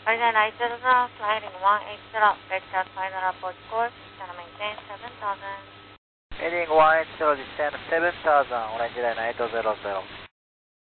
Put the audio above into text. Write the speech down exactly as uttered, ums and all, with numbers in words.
Original nine zero zero, sliding one eight zero, vector final approach course, channel maintain seven thousand. Heading one eight zero, descend seven thousand, orange line eight zero zero.